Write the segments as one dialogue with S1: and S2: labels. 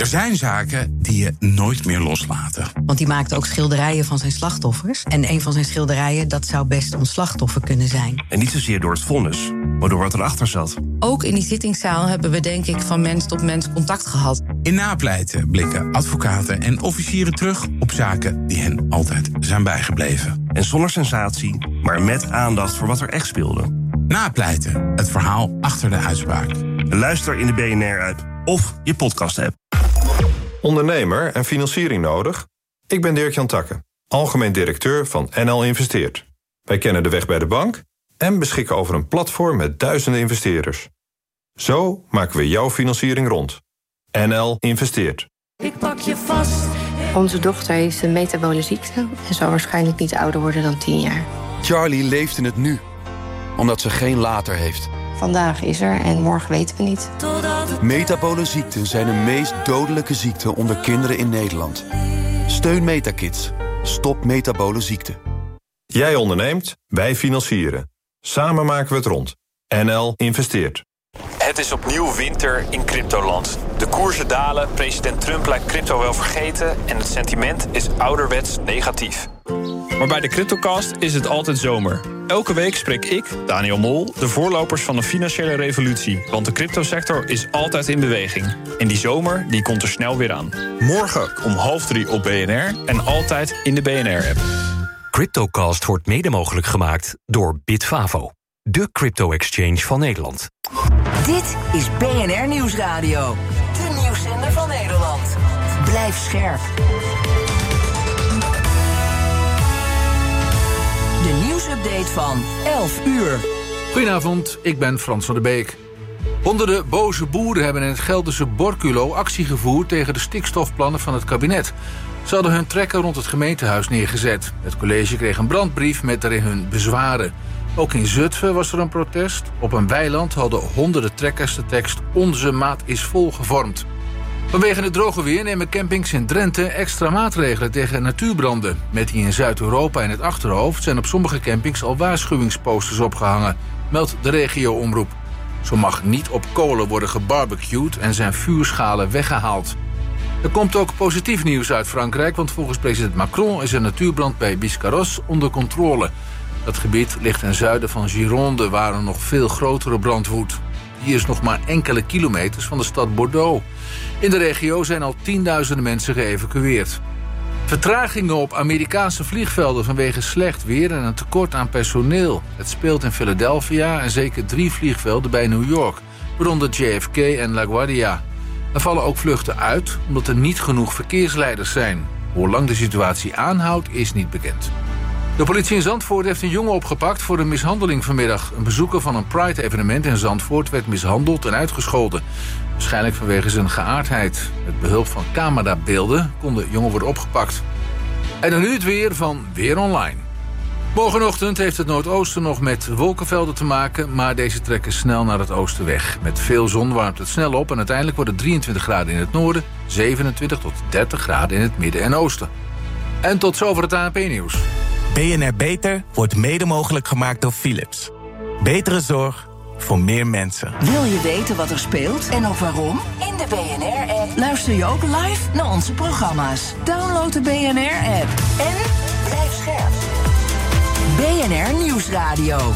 S1: Er zijn zaken die je nooit meer loslaten.
S2: Want die maakte ook schilderijen van zijn slachtoffers. En een van zijn schilderijen, dat zou best ons slachtoffer kunnen zijn.
S3: En niet zozeer door het vonnis, maar door wat erachter zat.
S4: Ook in die zittingszaal hebben we denk ik van mens tot mens contact gehad.
S1: In Napleiten blikken advocaten en officieren terug op zaken die hen altijd zijn bijgebleven.
S3: En zonder sensatie, maar met aandacht voor wat er echt speelde.
S1: Napleiten, het verhaal achter de uitspraak.
S3: Luister in de BNR-app of je podcast-app.
S5: Ondernemer en financiering nodig? Ik ben Dirk-Jan Takke, algemeen directeur van NL Investeert. Wij kennen de weg bij de bank en beschikken over een platform met duizenden investeerders. Zo maken we jouw financiering rond. NL Investeert.
S6: Ik pak je vast. Onze dochter heeft een metabole ziekte en zal waarschijnlijk niet ouder worden dan 10 jaar.
S7: Charlie leeft in het nu, omdat ze geen later heeft.
S6: Vandaag is er en morgen weten we niet.
S7: Metabole ziekten zijn de meest dodelijke ziekten onder kinderen in Nederland. Steun Metakids. Stop metabole ziekte.
S5: Jij onderneemt, wij financieren. Samen maken we het rond. NL Investeert.
S8: Het is opnieuw winter in cryptoland. De koersen dalen, president Trump lijkt crypto wel vergeten en het sentiment is ouderwets negatief.
S9: Maar bij de CryptoCast is het altijd zomer. Elke week spreek ik, Daniel Mol, de voorlopers van de financiële revolutie. Want de cryptosector is altijd in beweging. En die zomer die komt er snel weer aan. Morgen om 2:30 op BNR en altijd in de BNR-app.
S10: CryptoCast wordt mede mogelijk gemaakt door Bitfavo, de crypto-exchange van Nederland.
S11: Dit is BNR Nieuwsradio, de nieuwszender van Nederland. Blijf scherp. De nieuwsupdate van 11 uur.
S12: Goedenavond, ik ben Frans van der Beek. Honderden boze boeren hebben in het Gelderse Borculo actie gevoerd tegen de stikstofplannen van het kabinet. Ze hadden hun trekker rond het gemeentehuis neergezet. Het college kreeg een brandbrief met daarin hun bezwaren. Ook in Zutphen was er een protest. Op een weiland hadden honderden trekkers de tekst "Onze maat is vol" gevormd. Vanwege het droge weer nemen campings in Drenthe extra maatregelen tegen natuurbranden. Met die in Zuid-Europa in het achterhoofd zijn op sommige campings al waarschuwingsposters opgehangen, meldt de regio-omroep. Zo mag niet op kolen worden gebarbecued en zijn vuurschalen weggehaald. Er komt ook positief nieuws uit Frankrijk, want volgens president Macron is een natuurbrand bij Biscarrosse onder controle. Dat gebied ligt ten zuiden van Gironde, waar een nog veel grotere brand woedt. Die is nog maar enkele kilometers van de stad Bordeaux. In de regio zijn al tienduizenden mensen geëvacueerd. Vertragingen op Amerikaanse vliegvelden vanwege slecht weer en een tekort aan personeel. Het speelt in Philadelphia en zeker 3 vliegvelden bij New York, waaronder JFK en LaGuardia. Er vallen ook vluchten uit, omdat er niet genoeg verkeersleiders zijn. Hoe lang de situatie aanhoudt, is niet bekend. De politie in Zandvoort heeft een jongen opgepakt voor een mishandeling vanmiddag. Een bezoeker van een Pride-evenement in Zandvoort werd mishandeld en uitgescholden. Waarschijnlijk vanwege zijn geaardheid. Met behulp van camerabeelden kon de jongen worden opgepakt. En dan nu het weer van Weer Online. Morgenochtend heeft het Noordoosten nog met wolkenvelden te maken, maar deze trekken snel naar het oosten weg. Met veel zon warmt het snel op en uiteindelijk wordt het 23 graden in het noorden, 27 tot 30 graden in het midden en oosten. En tot zover het ANP-nieuws.
S13: BNR Beter wordt mede mogelijk gemaakt door Philips. Betere zorg voor meer mensen.
S11: Wil je weten wat er speelt en ook waarom? In de BNR-app luister je ook live naar onze programma's. Download de BNR-app en blijf scherp. BNR Nieuwsradio.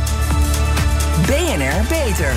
S11: BNR Beter.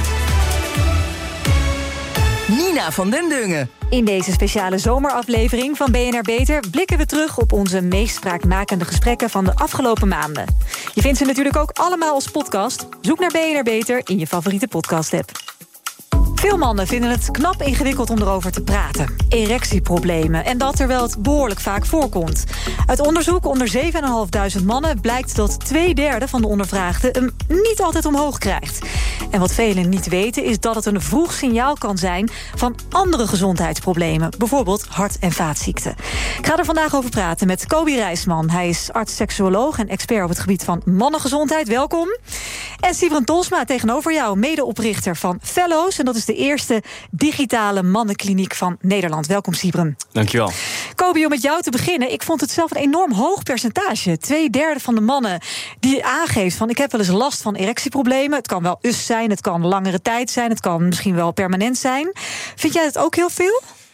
S11: Nina van den Dungen.
S14: In deze speciale zomeraflevering van BNR Beter blikken we terug op onze meest spraakmakende gesprekken van de afgelopen maanden. Je vindt ze natuurlijk ook allemaal als podcast. Zoek naar BNR Beter in je favoriete podcast-app. Veel mannen vinden het knap ingewikkeld om erover te praten. Erectieproblemen, en dat terwijl het behoorlijk vaak voorkomt. Uit onderzoek onder 7.500 mannen blijkt dat 2/3 van de ondervraagden hem niet altijd omhoog krijgt. En wat velen niet weten is dat het een vroeg signaal kan zijn van andere gezondheidsproblemen. Bijvoorbeeld hart- en vaatziekten. Ik ga er vandaag over praten met Kobi Rijsman. Hij is arts-seksuoloog en expert op het gebied van mannengezondheid. Welkom. En Siebren Tolsma tegenover jou, medeoprichter van Fellows. En dat is de eerste digitale mannenkliniek van Nederland. Welkom, Siebren.
S15: Dankjewel.
S14: Kobi, om met jou te beginnen. Ik vond het zelf een enorm hoog percentage. 2/3 van de mannen die aangeeft van ik heb wel eens last van erectieproblemen. Het kan wel zijn, het kan langere tijd zijn, het kan misschien wel permanent zijn. Vind jij het ook heel veel?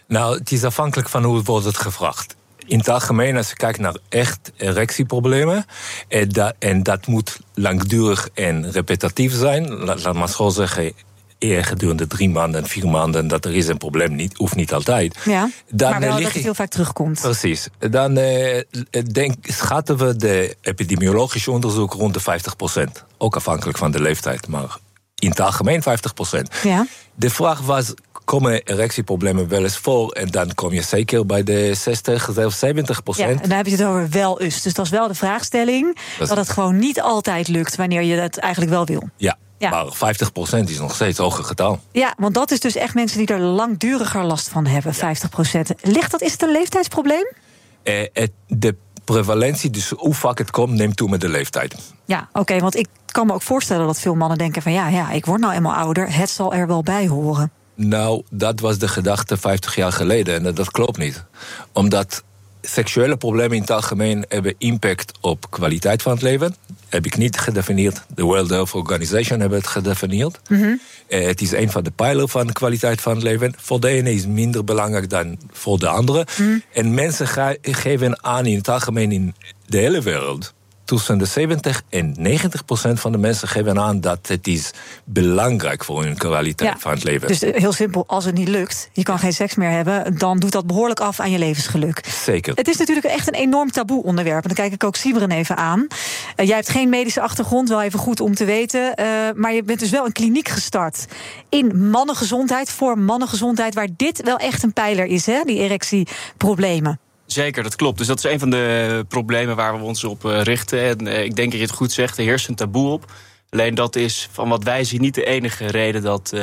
S15: Nou, het is afhankelijk van hoe wordt het gevraagd. In het algemeen, als je kijkt naar echt erectieproblemen, en dat moet langdurig en repetitief zijn, laat maar zo zeggen, eer gedurende 3 maanden, 4 maanden, dat er is een probleem, hoeft niet altijd.
S14: Ja,
S15: dan,
S14: maar wel dat het heel vaak terugkomt.
S15: Precies. Dan schatten we de epidemiologische onderzoek rond de 50%. Ook afhankelijk van de leeftijd, maar in het algemeen 50%.
S14: Ja.
S15: De vraag was, komen erectieproblemen wel eens voor? En dan kom je zeker bij de 60, zelfs 70%.
S14: Ja, en dan heb je het over wel eens. Dus dat is wel de vraagstelling, dat het gewoon niet altijd lukt wanneer je het eigenlijk wel wil.
S15: Ja. Maar 50% is nog steeds een hoger getal.
S14: Ja, want dat is dus echt mensen die er langduriger last van hebben, 50%. Is het een leeftijdsprobleem?
S15: De prevalentie, dus hoe vaak het komt, neemt toe met de leeftijd.
S14: Ja, oké, want ik kan me ook voorstellen dat veel mannen denken van ja, ik word nou eenmaal ouder, het zal er wel bij horen.
S15: Nou, dat was de gedachte 50 jaar geleden en dat klopt niet. Omdat seksuele problemen in het algemeen hebben impact op kwaliteit van het leven. Heb ik niet gedefinieerd. De World Health Organization hebben het gedefinieerd.
S14: Mm-hmm.
S15: Het is een van de pijlers van de kwaliteit van het leven. Voor de ene is het minder belangrijk dan voor de andere. Mm. En mensen geven aan in het algemeen in de hele wereld. Tussen de 70 en 90% van de mensen geven aan dat het is belangrijk voor hun kwaliteit van het leven.
S14: Dus heel simpel, als het niet lukt, je kan geen seks meer hebben, dan doet dat behoorlijk af aan je levensgeluk.
S15: Zeker.
S14: Het is natuurlijk echt een enorm taboe onderwerp. En dan kijk ik ook Siebren even aan. Jij hebt geen medische achtergrond, wel even goed om te weten. Maar je bent dus wel een kliniek gestart in mannengezondheid, voor mannengezondheid, waar dit wel echt een pijler is, hè, die erectieproblemen.
S16: Zeker, dat klopt. Dus dat is een van de problemen waar we ons op richten. En ik denk dat je het goed zegt, er heerst een taboe op. Alleen dat is van wat wij zien niet de enige reden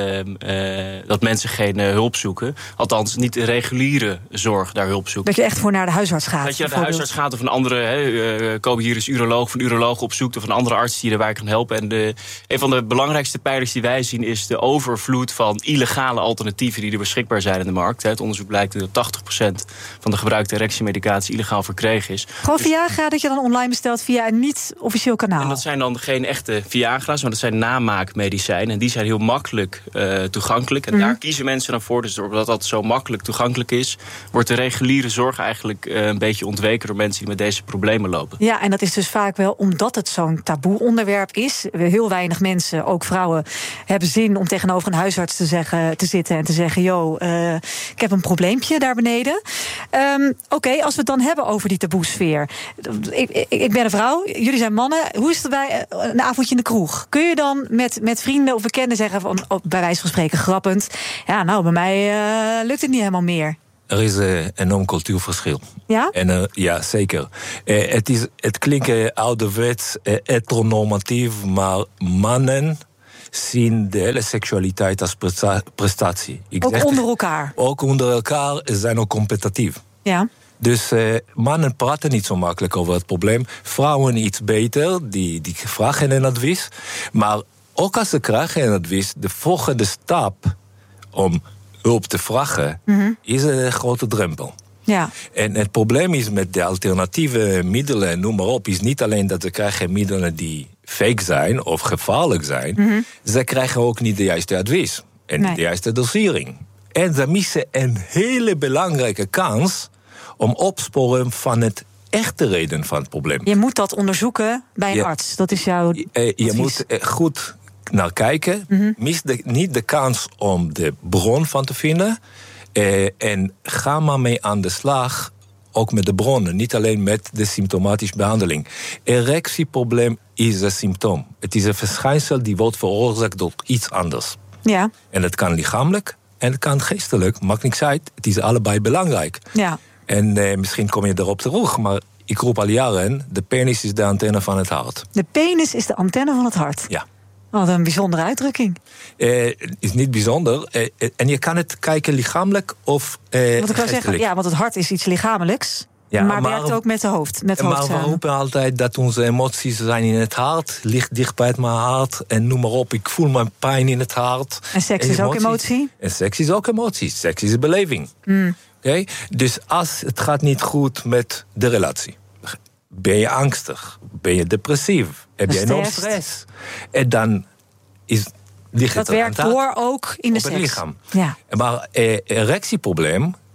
S16: dat mensen geen hulp zoeken. Althans, niet de reguliere zorg daar hulp zoeken.
S14: Dat je echt voor naar de huisarts gaat.
S16: Dat je naar de huisarts gaat of een andere, komen hier is uroloog, of een uroloog opzoekt of een andere arts die erbij kan helpen. En een van de belangrijkste pijlers die wij zien is de overvloed van illegale alternatieven die er beschikbaar zijn in de markt. Het onderzoek blijkt dat 80% van de gebruikte erectiemedicatie illegaal verkregen is.
S14: Gewoon Viagra dat je dan online bestelt via een niet-officieel kanaal.
S16: En dat zijn dan geen echte Viagra's, maar dat zijn namaakmedicijnen. En die zijn heel makkelijk toegankelijk. En daar kiezen mensen dan voor. Dus doordat dat zo makkelijk toegankelijk is, wordt de reguliere zorg eigenlijk een beetje ontweken door mensen die met deze problemen lopen.
S14: Ja, en dat is dus vaak wel omdat het zo'n taboe onderwerp is. Heel weinig mensen, ook vrouwen, hebben zin om tegenover een huisarts te zitten en te zeggen, ik heb een probleempje daar beneden. Oké, als we het dan hebben over die taboesfeer. Ik ben een vrouw, jullie zijn mannen. Hoe is het bij een avondje in de kroeg? Kun je dan met vrienden of bekenden zeggen, bij wijze van spreken grappend, ja, nou, bij mij lukt het niet helemaal meer?
S15: Er is een enorm cultuurverschil.
S14: Ja?
S15: En, ja, zeker. Het klinkt ouderwets, heteronormatief, maar mannen zien de hele seksualiteit als prestatie.
S14: Onder elkaar?
S15: Ook onder elkaar, zijn ook competitief.
S14: Ja.
S15: Dus mannen praten niet zo makkelijk over het probleem. Vrouwen iets beter, die vragen een advies. Maar ook als ze krijgen een advies, de volgende stap om hulp te vragen, is een grote drempel.
S14: Ja.
S15: En het probleem is met de alternatieve middelen, noem maar op, is niet alleen dat we krijgen middelen die fake zijn of gevaarlijk zijn. Ze krijgen ook niet de juiste advies en niet de juiste dosering. En ze missen een hele belangrijke kans om opsporen van het echte reden van het probleem.
S14: Je moet dat onderzoeken bij een arts. Dat is jouw
S15: je moet goed naar kijken. Mis niet de kans om de bron van te vinden. En ga maar mee aan de slag, ook met de bronnen. Niet alleen met de symptomatische behandeling. Erectieprobleem is een symptoom. Het is een verschijnsel die wordt veroorzaakt door iets anders.
S14: Ja.
S15: En het kan lichamelijk en het kan geestelijk. Maakt niks uit. Het is allebei belangrijk.
S14: Ja.
S15: En misschien kom je erop terug, maar ik roep al jaren, de penis is de antenne van het hart.
S14: De penis is de antenne van het hart?
S15: Ja.
S14: Wat een bijzondere uitdrukking.
S15: Is niet bijzonder. En je kan het kijken lichamelijk of
S14: want ik wil zeggen, ja, want het hart is iets lichamelijks. Ja, maar werkt ook met de hoofd.
S15: Maar we roepen altijd dat onze emoties zijn in het hart. Ligt dicht bij mijn hart. En noem maar op, ik voel mijn pijn in het hart.
S14: En seks is ook emotie?
S15: En seks is ook emotie. Seks is een beleving. Okay? Dus als het gaat niet goed met de relatie, ben je angstig, ben je depressief, heb je enorm stress. En dan ligt het
S14: werkt door ook in de seks.
S15: Het lichaam.
S14: Ja.
S15: Maar erectieprobleem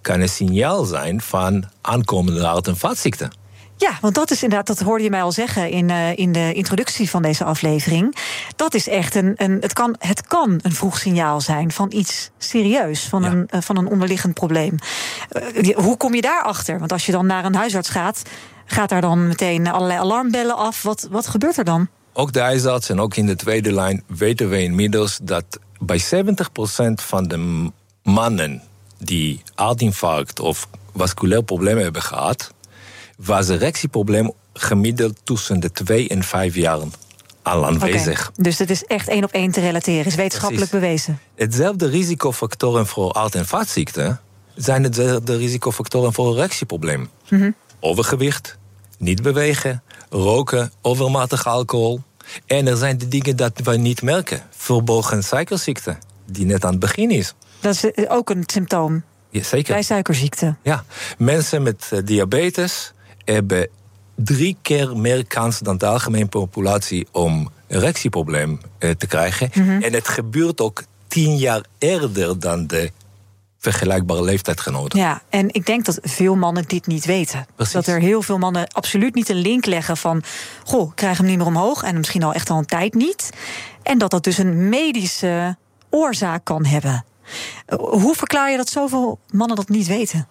S15: kan een signaal zijn van aankomende hart- en vaatziekten.
S14: Ja, want dat is inderdaad, dat hoorde je mij al zeggen in de introductie van deze aflevering. Dat is echt het kan een vroeg signaal zijn van iets serieus, van een onderliggend probleem. Hoe kom je daarachter? Want als je dan naar een huisarts gaat daar dan meteen allerlei alarmbellen af? Wat gebeurt er dan?
S15: Ook de huisarts en ook in de tweede lijn weten we inmiddels dat bij 70% van de mannen die hartinfarct of vasculair problemen hebben gehad, was een erectieprobleem gemiddeld tussen de 2 en 5 jaar al aanwezig.
S14: Okay, dus het is echt 1 op 1 te relateren, is wetenschappelijk bewezen.
S15: Hetzelfde risicofactoren voor hart- en vaatziekten zijn hetzelfde risicofactoren voor erectieprobleem. Mm-hmm. Overgewicht, niet bewegen, roken, overmatig alcohol. En er zijn de dingen dat wij niet merken. Verborgen suikerziekte, die net aan het begin is.
S14: Dat is ook een symptoom.
S15: Ja, zeker.
S14: Bij suikerziekte.
S15: Ja, mensen met diabetes hebben 3 keer meer kans dan de algemene populatie om erectieprobleem te krijgen. Mm-hmm. En het gebeurt ook 10 jaar eerder dan de vergelijkbare leeftijdgenoten.
S14: Ja, en ik denk dat veel mannen dit niet weten. Precies. Dat er heel veel mannen absoluut niet een link leggen van, goh, ik krijg hem niet meer omhoog en misschien al echt al een tijd niet. En dat dus een medische oorzaak kan hebben. Hoe verklaar je dat zoveel mannen dat niet weten?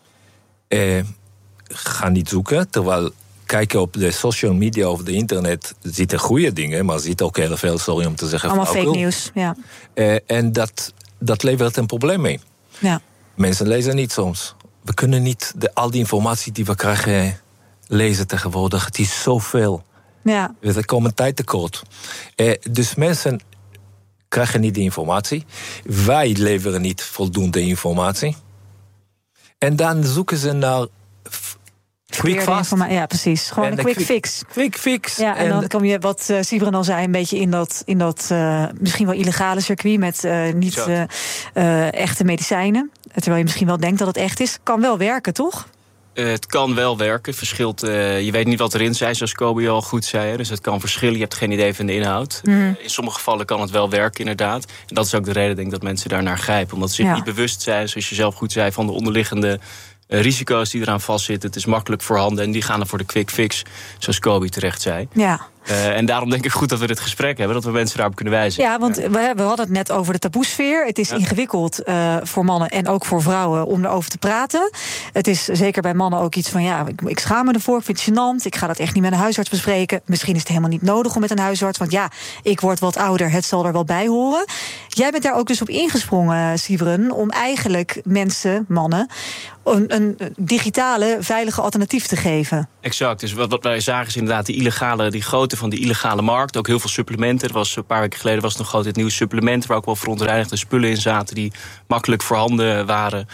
S15: Ga niet zoeken, terwijl kijken op de social media of de internet ziet er goede dingen, maar ziet ook heel veel, sorry om te zeggen,
S14: allemaal fake nieuws, ja.
S15: En dat levert een probleem mee.
S14: Ja.
S15: Mensen lezen niet soms. We kunnen niet al die informatie die we krijgen lezen tegenwoordig. Het is zoveel.
S14: Ja.
S15: Er komen tijd tekort. Dus mensen krijgen niet die informatie. Wij leveren niet voldoende informatie. En dan zoeken ze naar quick fast.
S14: Ja, precies. Gewoon een quick fix.
S15: Quick fix.
S14: Ja, en dan kom je, wat Sybren al zei, een beetje in dat misschien wel illegale circuit met niet echte medicijnen. Terwijl je misschien wel denkt dat het echt is. Kan wel werken, toch?
S16: Het kan wel werken. Verschilt, je weet niet wat erin zit, zoals Kobe al goed zei. Hè, dus het kan verschillen. Je hebt geen idee van de inhoud. In sommige gevallen kan het wel werken, inderdaad. En dat is ook de reden, denk ik, dat mensen daarnaar grijpen. Omdat ze zich niet bewust zijn, zoals je zelf goed zei, van de onderliggende risico's die eraan vastzitten. Het is makkelijk voorhanden en die gaan dan voor de quick fix, zoals Kobe terecht zei.
S14: Ja.
S16: En daarom denk ik goed dat we dit gesprek hebben, dat we mensen daarop kunnen wijzen.
S14: Ja, want we hadden het net over de taboesfeer. Het is ingewikkeld voor mannen en ook voor vrouwen om erover te praten. Het is zeker bij mannen ook iets van, ja, ik schaam me ervoor, ik vind het gênant, ik ga dat echt niet met een huisarts bespreken. Misschien is het helemaal niet nodig om met een huisarts, want ja, ik word wat ouder, het zal er wel bij horen. Jij bent daar ook dus op ingesprongen, Sybren, om eigenlijk mensen, mannen, een digitale, veilige alternatief te geven.
S16: Exact. Dus wat wij zagen is inderdaad die grootte van die illegale markt. Ook heel veel supplementen. Er was een paar weken geleden nog groot het nieuwe supplementen, waar ook wel verontreinigde spullen in zaten die makkelijk voorhanden waren.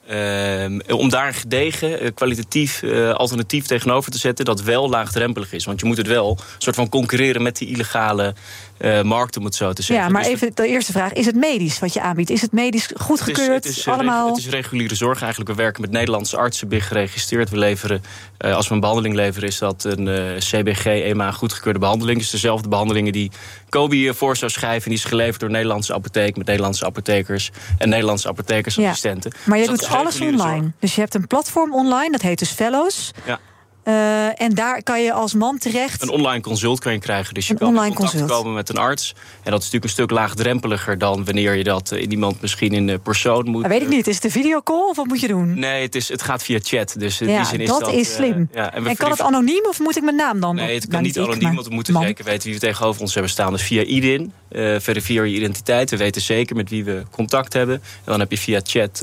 S16: Om daar een gedegen, kwalitatief alternatief tegenover te zetten dat wel laagdrempelig is. Want je moet het wel een soort van concurreren met die illegale markt, om het zo te zeggen.
S14: Ja, maar dus even de eerste vraag. Is het medisch wat je aanbiedt? Is het medisch goedgekeurd?
S16: Het is reguliere zorg eigenlijk. We werken met Nederlandse artsen, BIG geregistreerd. We leveren, als we een behandeling leveren, is dat een CBG, EMA goedgekeurde behandeling. Dus dezelfde behandelingen die Kobe voor zou schrijven. Die is geleverd door Nederlandse apotheek met Nederlandse apothekers en Nederlandse apothekersassistenten.
S14: Ja, maar je doet alles online.
S16: Zorg.
S14: Dus je hebt een platform online, dat heet dus Fellows.
S16: Ja.
S14: En daar kan je als man terecht.
S16: Een online consult kan je krijgen. Dus je kan in contact komen met een arts. En dat is natuurlijk een stuk laagdrempeliger dan wanneer je dat in iemand misschien in persoon moet.
S14: Maar weet ik niet, is het een videocall of wat moet je doen?
S16: Nee, het gaat via chat. Dus in
S14: ja,
S16: die zin is
S14: dat is slim. En kan het anoniem of moet ik mijn naam dan?
S16: Nee, het kan niet anoniem, want we moeten zeker weten wie we tegenover ons hebben staan. Dus via IDIN, verifieer je identiteit. We weten zeker met wie we contact hebben. En dan heb je via chat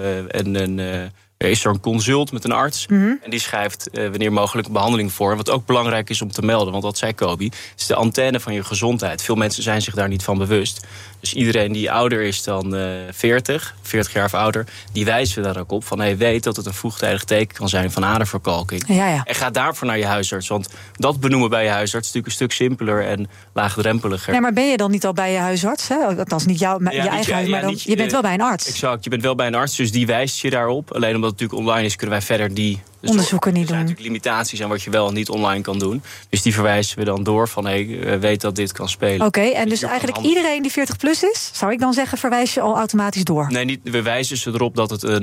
S16: is er een consult met een arts. En die schrijft wanneer mogelijk een behandeling voor. En wat ook belangrijk is om te melden, want dat zei Kobe, is de antenne van je gezondheid. Veel mensen zijn zich daar niet van bewust. Dus iedereen die ouder is dan 40 jaar of ouder, die wijzen we daar ook op. Van weet dat het een vroegtijdig teken kan zijn van aderverkalking.
S14: Ja.
S16: En ga daarvoor naar je huisarts. Want dat benoemen bij je huisarts is natuurlijk een stuk simpeler en laagdrempeliger.
S14: Nee, maar ben je dan niet al bij je huisarts? Hè? Althans, niet jouw eigen huis, maar je bent wel bij een arts.
S16: Exact, je bent wel bij een arts, dus die wijst je daarop. Alleen omdat het natuurlijk online is, kunnen wij verder die
S14: onderzoeken niet doen.
S16: Er zijn natuurlijk limitaties aan wat je wel en niet online kan doen. Dus die verwijzen we dan door van weet dat dit kan spelen.
S14: Oké, en dus eigenlijk iedereen die 40 plus is, zou ik dan zeggen, verwijs je al automatisch door?
S16: Nee, we wijzen ze erop dat het een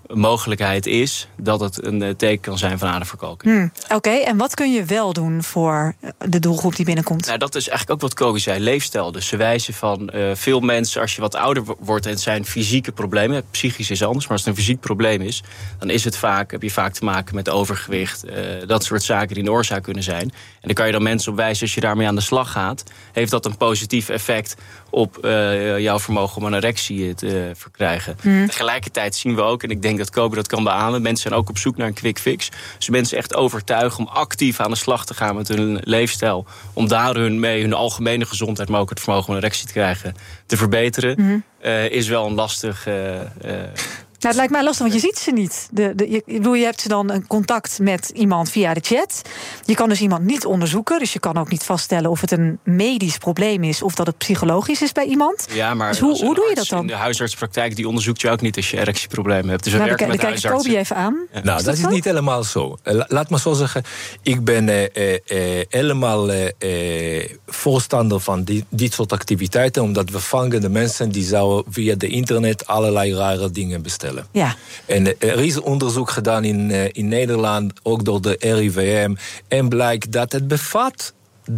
S16: mogelijkheid is dat het een teken kan zijn van aderverkalking.
S14: Oké, en wat kun je wel doen voor de doelgroep die binnenkomt?
S16: Nou, dat is eigenlijk ook wat Kobi zei, leefstijl. Dus ze wijzen van veel mensen, als je wat ouder wordt en het zijn fysieke problemen, psychisch is anders, maar als het een fysiek probleem is, dan is het heb je vaak te maken met overgewicht, dat soort zaken die een oorzaak kunnen zijn. En dan kan je dan mensen op wijzen, als je daarmee aan de slag gaat, heeft dat een positief effect op jouw vermogen om een erectie te verkrijgen. Tegelijkertijd zien we ook, en ik denk dat Kobi dat kan beamen, mensen zijn ook op zoek naar een quick fix. Dus mensen echt overtuigen om actief aan de slag te gaan met hun leefstijl, om daar hun algemene gezondheid, maar ook het vermogen om een erectie te krijgen, te verbeteren, is wel een lastig...
S14: Nou, het lijkt mij lastig, want je ziet ze niet. Je hebt dan een contact met iemand via de chat. Je kan dus iemand niet onderzoeken. Dus je kan ook niet vaststellen of het een medisch probleem is of dat het psychologisch is bij iemand.
S16: Ja, maar
S14: dus hoe doe je dat dan?
S16: In de huisartspraktijk die onderzoekt je ook niet als je erectieproblemen hebt. Dus we werken met huisartsen.
S14: Dan kijk ik Kobi even aan.
S15: Ja. Nou, dat is niet helemaal zo. Laat me zo zeggen, ik ben helemaal voorstander van dit soort activiteiten, omdat we vangen de mensen die zouden via de internet allerlei rare dingen bestellen.
S14: Ja.
S15: En er is onderzoek gedaan in Nederland, ook door de RIVM, en blijkt dat het bevat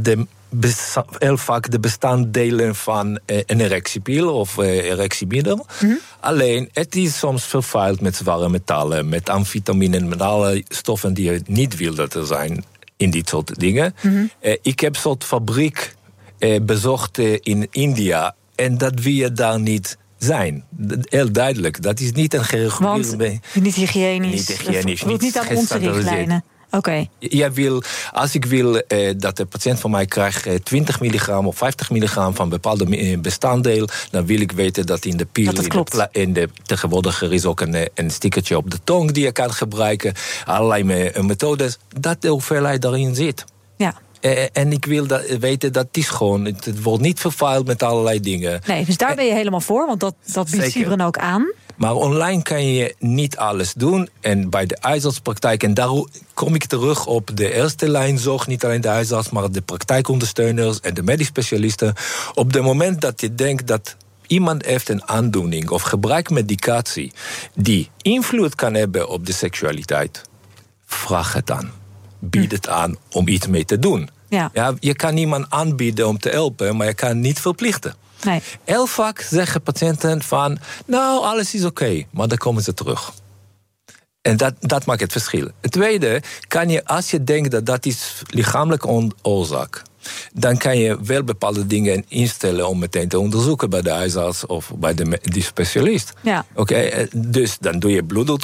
S15: heel vaak de bestanddelen van een erectiepil of erectiemiddel. Alleen, het is soms vervuild met zware metallen, met amfetamine, met alle stoffen die je niet wil dat er zijn in dit soort dingen. Ik heb een soort fabriek bezocht in India en dat wil je daar niet zijn. Heel duidelijk. Dat is niet een gereguleerde...
S14: Want niet hygiënisch.
S15: Niet hygiënisch.
S14: Niet aan onze richtlijnen. Oké.
S15: Als ik wil dat de patiënt van mij krijgt 20 milligram of 50 milligram van bepaalde bestanddeel, dan wil ik weten dat in de pil, tegenwoordig er is ook een stickertje op de tong die je kan gebruiken, allerlei methodes, dat de hoeveelheid daarin zit.
S14: Ja.
S15: En ik wil weten dat het wordt niet vervuild met allerlei dingen.
S14: Nee, dus daar ben je helemaal voor, want dat biedt Sybren ook aan.
S15: Maar online kan je niet alles doen. En bij de huisartspraktijk, en daar kom ik terug op de eerste lijn zorg, niet alleen de huisarts, maar de praktijkondersteuners en de medisch specialisten. Op het moment dat je denkt dat iemand heeft een aandoening of gebruikt medicatie die invloed kan hebben op de seksualiteit, vraag het aan. Bied het aan om iets mee te doen.
S14: Ja,
S15: je kan niemand aanbieden om te helpen, maar je kan niet verplichten.
S14: Nee.
S15: Heel vaak zeggen patiënten van, nou, alles is oké, maar dan komen ze terug. En dat maakt het verschil. Het tweede, als je denkt dat is lichamelijke oorzaak, dan kan je wel bepaalde dingen instellen om meteen te onderzoeken bij de huisarts of bij die specialist.
S14: Ja.
S15: Oké, dus dan doe je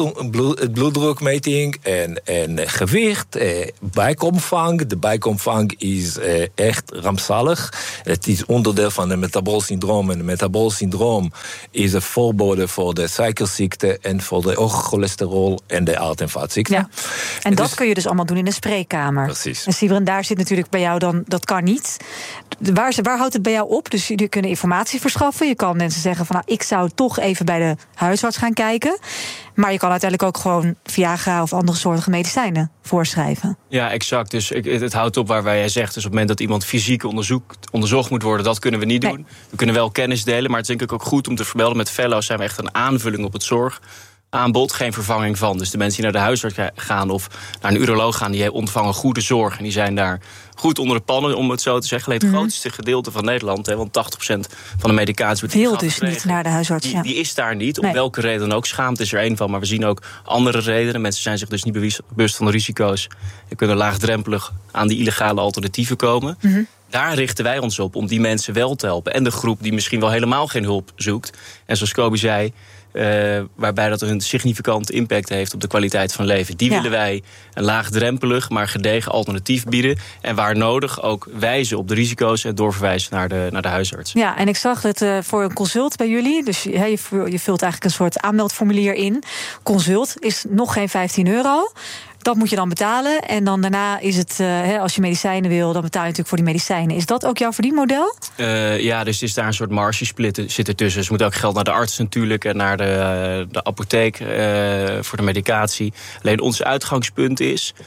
S15: bloeddrukmeting en gewicht, buikomvang. De buikomvang is echt rampzalig. Het is onderdeel van het metabool syndroom. En het metabool syndroom is een voorbode voor de suikerziekte en voor de hoge cholesterol en de hart- en vaatziekte.
S14: Ja. En dat kun je dus allemaal doen in een spreekkamer.
S15: Precies.
S14: En Sybren, daar zit natuurlijk bij jou dan, dat kan niet. Waar houdt het bij jou op? Dus jullie kunnen informatie verschaffen. Je kan mensen zeggen van, ik zou toch even bij de huisarts gaan kijken. Maar je kan uiteindelijk ook gewoon Viagra of andere soorten medicijnen voorschrijven.
S16: Ja, exact. Dus het houdt op waar jij zegt. Dus op het moment dat iemand fysiek onderzocht moet worden, dat kunnen we niet doen. We kunnen wel kennis delen, maar het is denk ik ook goed om te vermelden. Met fellows zijn we echt een aanvulling op het zorgaanbod, geen vervanging van. Dus de mensen die naar de huisarts gaan of naar een uroloog gaan, die ontvangen goede zorg en die zijn daar goed onder de pannen, om het zo te zeggen. Het grootste gedeelte van Nederland, want 80% van de medicatie
S14: wil dus niet naar de huisarts.
S16: Die is daar niet, om welke reden ook. Schaamte is er één van, maar we zien ook andere redenen. Mensen zijn zich dus niet bewust van de risico's en kunnen laagdrempelig aan die illegale alternatieven komen. Daar richten wij ons op om die mensen wel te helpen. En de groep die misschien wel helemaal geen hulp zoekt. En zoals Kobi zei, waarbij dat een significant impact heeft op de kwaliteit van leven. Die willen wij een laagdrempelig, maar gedegen alternatief bieden. En waar nodig ook wijzen op de risico's en doorverwijzen naar de huisarts.
S14: Ja, en ik zag het voor een consult bij jullie. Dus je vult eigenlijk een soort aanmeldformulier in. Consult is nog geen €15. Dat moet je dan betalen. En dan daarna is het, als je medicijnen wil, dan betaal je natuurlijk voor die medicijnen. Is dat ook jouw verdienmodel?
S16: Ja, dus is daar een soort margesplit zit ertussen. Dus er moet ook geld naar de arts natuurlijk en naar de apotheek voor de medicatie. Alleen ons uitgangspunt is,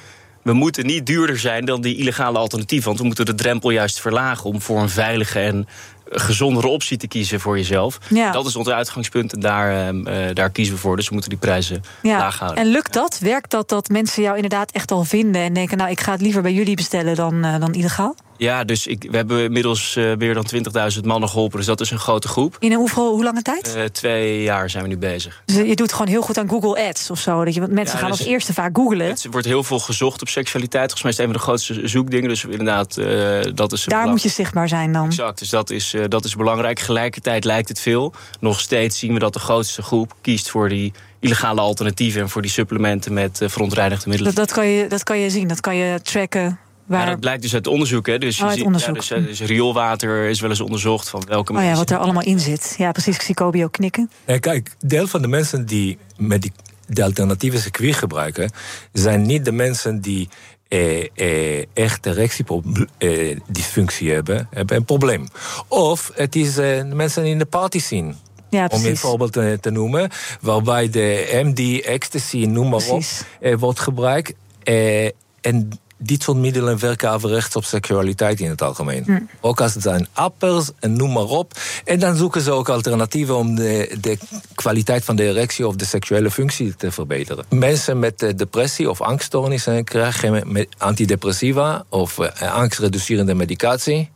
S16: we moeten niet duurder zijn dan die illegale alternatieven. Want we moeten de drempel juist verlagen om voor een veilige en gezondere optie te kiezen voor jezelf. Ja. Dat is ons uitgangspunt en daar kiezen we voor. Dus we moeten die prijzen laag houden.
S14: En lukt dat? Werkt dat mensen jou inderdaad echt al vinden en denken, nou, ik ga het liever bij jullie bestellen dan illegaal?
S16: Ja, dus we hebben inmiddels meer dan 20.000 mannen geholpen. Dus dat is een grote groep.
S14: In hoe lange tijd?
S16: 2 jaar zijn we nu bezig.
S14: Dus je doet gewoon heel goed aan Google Ads of zo? Want mensen gaan als eerste vaak googlen.
S16: Er wordt heel veel gezocht op seksualiteit. Volgens mij is het een van de grootste zoekdingen. Dus inderdaad, dat is...
S14: Daar moet je zichtbaar zijn dan.
S16: Exact, dus dat is belangrijk. Tegelijkertijd lijkt het veel. Nog steeds zien we dat de grootste groep kiest voor die illegale alternatieven en voor die supplementen met verontreinigde middelen.
S14: Dat kan je zien, dat kan je tracken.
S16: Ja, dat blijkt dus uit onderzoek. Hè. Dus, dus rioolwater is wel eens onderzocht van welke mensen.
S14: Wat er allemaal in zit. Ja, precies. Ik zie Kobi ook knikken.
S15: Kijk, deel van de mensen die met de alternatieve circuit gebruiken, zijn niet de mensen die echt erectiedysfunctie hebben een probleem. Of het is de mensen in de party scene. Ja, om een voorbeeld te noemen, waarbij de MD, ecstasy, noem maar op, wordt gebruikt. En dit soort middelen werken averechts op seksualiteit in het algemeen. Ook als het zijn appers en noem maar op. En dan zoeken ze ook alternatieven om de kwaliteit van de erectie of de seksuele functie te verbeteren. Mensen met depressie of angststoornissen krijgen met antidepressiva of angstreducerende medicatie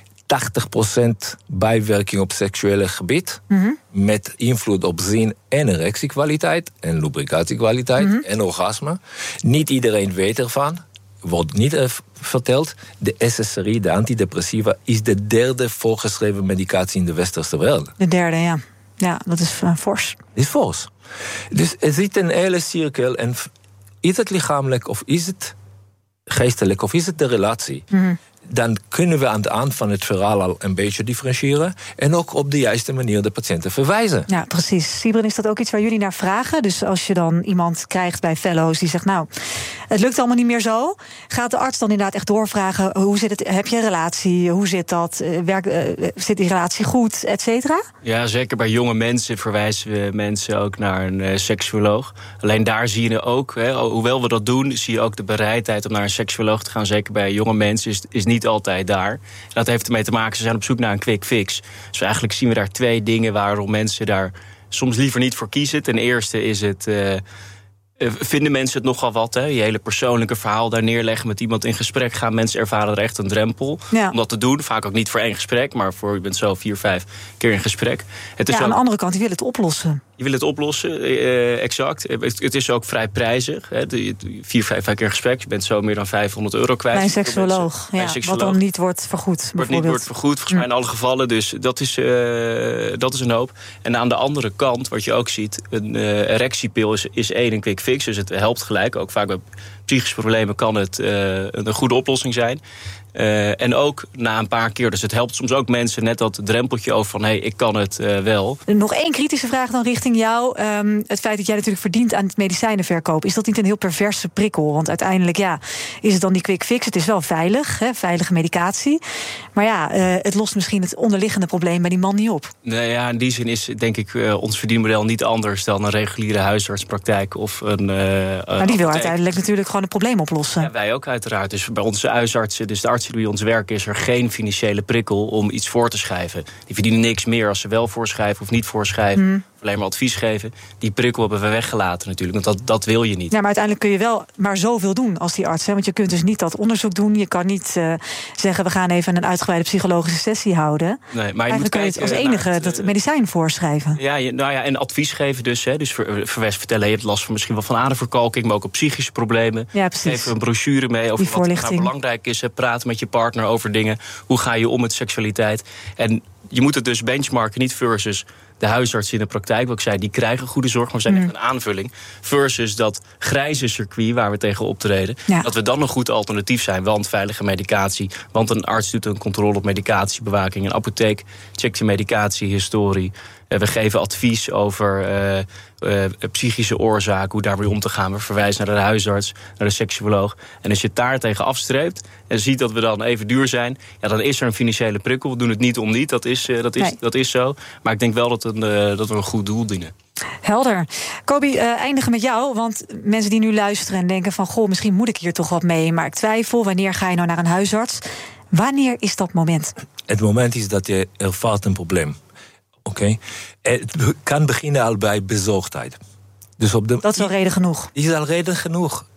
S15: 80% bijwerking op seksuele gebied, met invloed op zin- en erectiekwaliteit en lubricatiekwaliteit en orgasme. Niet iedereen weet ervan. Wordt niet verteld. De SSRI, de antidepressiva, is de derde voorgeschreven medicatie in de westerse wereld.
S14: De derde, ja. Ja, dat is fors.
S15: Is fors. Dus er zit een hele cirkel. En is het lichamelijk of is het geestelijk of is het de relatie? Dan kunnen we aan de hand van het verhaal al een beetje differentiëren en ook op de juiste manier de patiënten verwijzen.
S14: Ja, precies. Sybren, is dat ook iets waar jullie naar vragen? Dus als je dan iemand krijgt bij fellows die zegt, nou, het lukt allemaal niet meer zo, gaat de arts dan inderdaad echt doorvragen, hoe zit het? Heb je een relatie? Hoe zit dat? Zit die relatie goed? Et cetera?
S16: Ja, zeker bij jonge mensen verwijzen we mensen ook naar een seksuoloog. Alleen daar zie je ook, hoewel we dat doen, zie je ook de bereidheid om naar een seksuoloog te gaan. Zeker bij jonge mensen is niet altijd daar. Dat heeft ermee te maken, ze zijn op zoek naar een quick fix. Dus eigenlijk zien we daar 2 dingen waarom mensen daar soms liever niet voor kiezen. Ten eerste is het, vinden mensen het nogal wat, hè? Je hele persoonlijke verhaal daar neerleggen, met iemand in gesprek gaan. Mensen ervaren er echt een drempel om dat te doen. Vaak ook niet voor 1 gesprek, maar je bent zo 4, 5 keer in gesprek. Het is
S14: aan de andere kant, die willen het oplossen.
S16: Je wil het oplossen, exact. Het is ook vrij prijzig. 4, 5 keer gesprek. Je bent zo meer dan €500 kwijt.
S14: Bij een seksuoloog, wat dan niet wordt vergoed.
S16: Wordt vergoed, volgens mij in alle gevallen. Dus dat is een hoop. En aan de andere kant, wat je ook ziet, een erectiepil is een quick fix. Dus het helpt gelijk. Ook vaak bij psychische problemen kan het een goede oplossing zijn. En ook na een paar keer. Dus het helpt soms ook mensen net dat drempeltje over van ik kan het wel.
S14: Nog 1 kritische vraag dan richting jou. Het feit dat jij natuurlijk verdient aan het medicijnenverkoop, is dat niet een heel perverse prikkel? Want uiteindelijk is het dan die quick fix. Het is wel veilig, veilige medicatie. Maar het lost misschien het onderliggende probleem bij die man niet op.
S16: Nee, ja, in die zin is denk ik ons verdienmodel niet anders dan een reguliere huisartspraktijk of een.
S14: Maar die wil uiteindelijk natuurlijk gewoon het probleem oplossen.
S16: Ja, wij ook uiteraard. Dus bij onze huisartsen, dus de artsen die bij ons werken, is er geen financiële prikkel om iets voor te schrijven. Die verdienen niks meer als ze wel voorschrijven of niet voorschrijven. Of alleen maar advies geven. Die prikkel hebben we weggelaten natuurlijk, want dat wil je niet.
S14: Ja, maar uiteindelijk kun je wel maar zoveel doen als die arts. Want je kunt dus niet dat onderzoek doen. Je kan niet zeggen, we gaan even een uitgebreide psychologische sessie houden. Nee, maar je moet kun je het als enige dat medicijn voorschrijven.
S16: Ja, en advies geven dus. Dus vertellen, je hebt last van misschien wel van aderverkalking, maar ook op psychische problemen.
S14: Ja, precies.
S16: Geef een brochure mee over wat nou belangrijk is. Praten met je partner over dingen. Hoe ga je om met seksualiteit? En je moet het dus benchmarken, niet versus de huisarts in de praktijk. Wat ik zei, die krijgen goede zorg, maar we zijn echt een aanvulling. Versus dat grijze circuit waar we tegen optreden. Ja. Dat we dan een goed alternatief zijn. Want veilige medicatie. Want een arts doet een controle op medicatiebewaking. Een apotheek checkt je medicatiehistorie. We geven advies over psychische oorzaken, hoe daarmee om te gaan. We verwijzen naar de huisarts, naar de seksuoloog. En als je het daar tegen afstreept en ziet dat we dan even duur zijn, dan is er een financiële prikkel. We doen het niet om niet, dat is zo. Maar ik denk wel dat we een goed doel dienen.
S14: Helder. Kobi, eindigen met jou. Want mensen die nu luisteren en denken van... goh, misschien moet ik hier toch wat mee, maar ik twijfel. Wanneer ga je nou naar een huisarts? Wanneer is dat moment?
S15: Het moment is dat je ervaart een probleem. Oké? Het kan beginnen al bij bezorgdheid. Dus dat
S14: is al reden genoeg.
S15: Is al reden genoeg.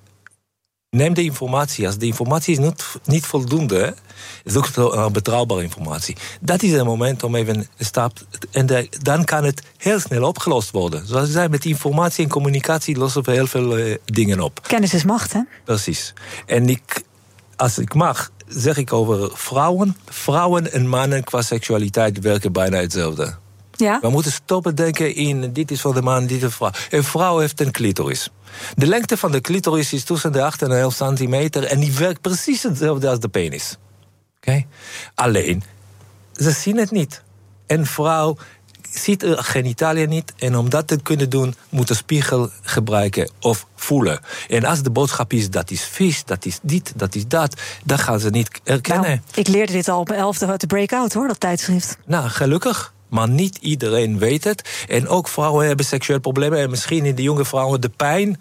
S15: Neem de informatie. Als de informatie is niet voldoende, zoek naar betrouwbare informatie. Dat is het moment om even een stap... En dan kan het heel snel opgelost worden. Zoals ik zei, met informatie en communicatie lossen we heel veel dingen op.
S14: Kennis is macht, hè?
S15: Precies. En als ik mag, zeg ik over vrouwen. Vrouwen en mannen qua seksualiteit werken bijna hetzelfde.
S14: Ja?
S15: We moeten stoppen denken in dit is voor de man, dit is voor de vrouw. Een vrouw heeft een clitoris. De lengte van de clitoris is tussen de 8 en 11 centimeter... en die werkt precies hetzelfde als de penis. Okay? Alleen, ze zien het niet. Een vrouw ziet de genitaliën niet... en om dat te kunnen doen, moet een spiegel gebruiken of voelen. En als de boodschap is, dat is vies, dat is dit, dat is dat... dan gaan ze niet herkennen.
S14: Nou, ik leerde dit al op mijn 11e uit de Breakout, hoor, dat tijdschrift.
S15: Nou, gelukkig. Maar niet iedereen weet het. En ook vrouwen hebben seksuele problemen. En misschien in de jonge vrouwen de pijn.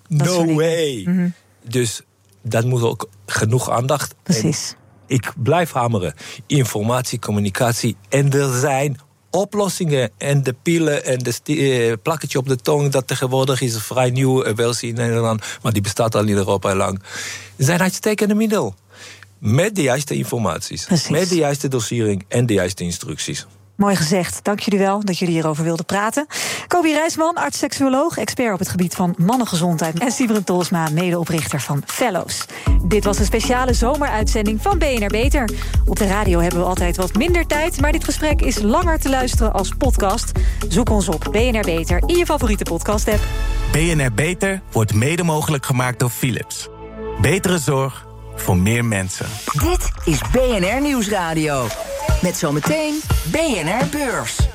S15: No way. Mm-hmm. Dus dat moet ook genoeg aandacht.
S14: Precies.
S15: En ik blijf hameren. Informatie, communicatie. En er zijn oplossingen. En de pillen en de plakketje op de tong... dat tegenwoordig is een vrij nieuwe versie in Nederland... maar die bestaat al in Europa heel lang. Zijn uitstekende middel. Met de juiste informaties. Precies. Met de juiste dosering en de juiste instructies.
S14: Mooi gezegd. Dank jullie wel dat jullie hierover wilden praten. Kobi Rijsman, arts-seksuoloog, expert op het gebied van mannengezondheid. En Siebren Tolsma, medeoprichter van Fellows. Dit was een speciale zomeruitzending van BNR Beter. Op de radio hebben we altijd wat minder tijd, maar dit gesprek is langer te luisteren als podcast. Zoek ons op BNR Beter in je favoriete podcast-app.
S13: BNR Beter wordt mede mogelijk gemaakt door Philips. Betere zorg voor meer mensen.
S11: Dit is BNR Nieuwsradio. Met zometeen BNR Beurs.